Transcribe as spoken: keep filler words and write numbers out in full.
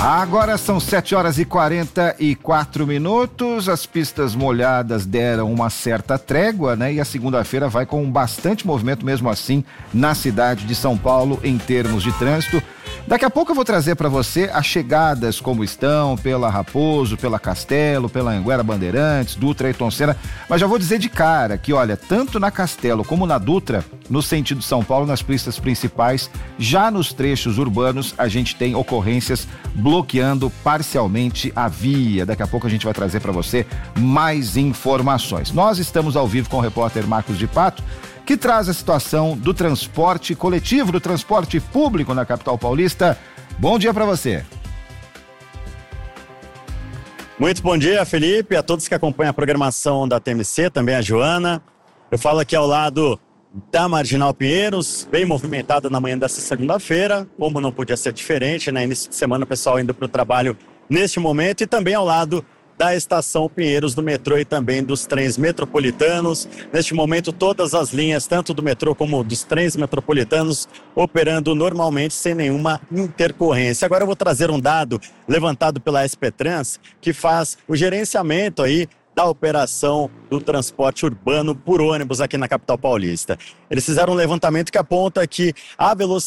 Agora são sete horas e quarenta e quatro minutos, as pistas molhadas deram uma certa trégua, né? E a segunda-feira vai com bastante movimento mesmo assim na cidade de São Paulo em termos de trânsito. Daqui a pouco eu vou trazer para você as chegadas como estão, pela Raposo, pela Castelo, pela Anguera Bandeirantes, Dutra e Ayrton Senna, mas já vou dizer de cara que, olha, tanto na Castelo como na Dutra, no sentido São Paulo, nas pistas principais, já nos trechos urbanos, a gente tem ocorrências bloqueando parcialmente a via. Daqui a pouco a gente vai trazer para você mais informações. Nós estamos ao vivo com o repórter Marcos de Pato, que traz a situação do transporte coletivo, do transporte público na capital paulista. Bom dia para você. Muito bom dia, Felipe, a todos que acompanham a programação da T M C, também a Joana. Eu falo aqui ao lado da Marginal Pinheiros, bem movimentada na manhã dessa segunda-feira, como não podia ser diferente, né? Início de semana o pessoal indo para o trabalho neste momento, e também ao lado da estação Pinheiros do metrô e também dos trens metropolitanos. Neste momento, todas as linhas, tanto do metrô como dos trens metropolitanos, operando normalmente sem nenhuma intercorrência. Agora eu vou trazer um dado levantado pela S P Trans, que faz o gerenciamento aí da operação do transporte urbano por ônibus aqui na capital paulista. Eles fizeram um levantamento que aponta que a velocidade